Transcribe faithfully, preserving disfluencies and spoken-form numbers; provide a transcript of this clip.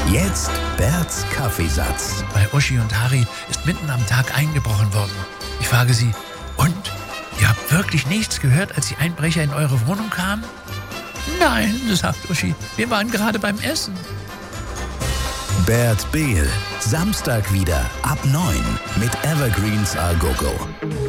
Jetzt Berts Kaffeesatz. Bei Uschi und Harry ist mitten am Tag eingebrochen worden. Ich frage sie, und? Ihr habt wirklich nichts gehört, als die Einbrecher in eure Wohnung kamen? Nein, sagt Uschi, wir waren gerade beim Essen. Bert Behl, Samstag wieder ab neun mit Evergreens A Go Go.